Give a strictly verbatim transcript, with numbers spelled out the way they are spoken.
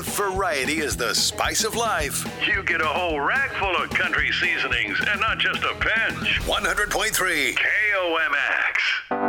If variety is the spice of life, you get a whole rack full of country seasonings and not just a pinch. one hundred point three K O M X.